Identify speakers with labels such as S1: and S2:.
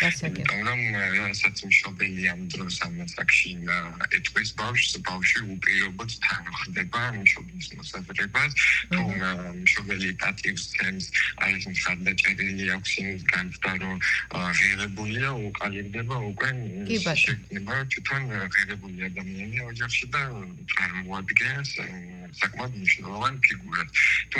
S1: რომ რასაც მშობელი ამ დროს ამ ასაკში ეტყვის ბავშვი უპირობოდ თან ხდება მშობლის მოსაზრებას თუ მშობელი პატივს ცემს აი ეს მხარდაჭერილი აქვს იმის განცდა რომ ღირებულია უყალიბდება უკვე შექმნება თვითონ ღირებული ადამიანი ოჯახში და წარმოადგენს საკმაოდ მნიშვნელოვან ფიგურას